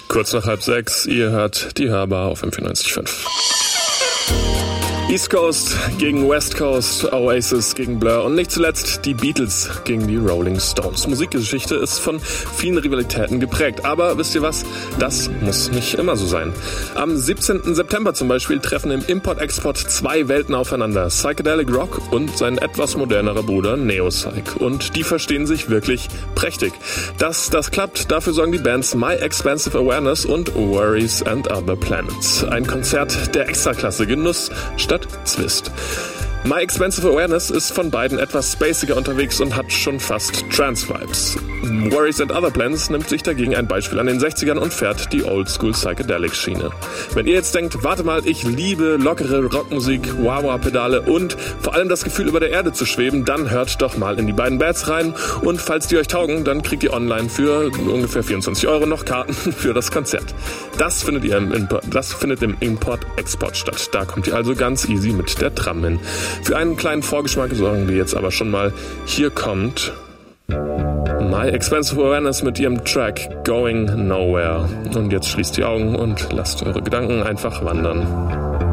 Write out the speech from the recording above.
Kurz nach 5:30, ihr hört die Hörbar auf M94.5. East Coast gegen West Coast, Oasis gegen Blur und nicht zuletzt die Beatles gegen die Rolling Stones. Musikgeschichte ist von vielen Rivalitäten geprägt, aber wisst ihr was? Das muss nicht immer so sein. Am 17. September zum Beispiel treffen im Import-Export zwei Welten aufeinander, Psychedelic Rock und sein etwas modernerer Bruder Neo-Psych. Und die verstehen sich wirklich prächtig. Dass das klappt, dafür sorgen die Bands My Expansive Awareness und Worries and Other Planets. Ein Konzert der Extraklasse, Genuss statt Zwist. My Expansive Awareness ist von beiden etwas spaciger unterwegs und hat schon fast Trance-Vibes. Worries and Other Plans nimmt sich dagegen ein Beispiel an den 60ern und fährt die Oldschool-Psychedelic-Schiene. Wenn ihr jetzt denkt, warte mal, ich liebe lockere Rockmusik, Wah-Wah-Pedale und vor allem das Gefühl, über der Erde zu schweben, dann hört doch mal in die beiden Bands rein und falls die euch taugen, dann kriegt ihr online für ungefähr 24 € noch Karten für das Konzert. Das findet im Import-Export statt. Da kommt ihr also ganz easy mit der Tram hin. Für einen kleinen Vorgeschmack sorgen wir jetzt aber schon mal. Hier kommt My Expansive Awareness mit ihrem Track Going Nowhere. Und jetzt schließt die Augen und lasst eure Gedanken einfach wandern.